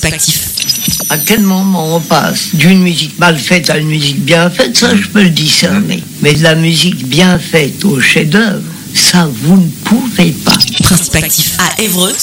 Principe actif. À quel moment on passe d'une musique mal faite à une musique bien faite, ça je peux le discerner. Mais de la musique bien faite au chef-d'œuvre, ça vous ne pouvez pas. Principe actif à Évreux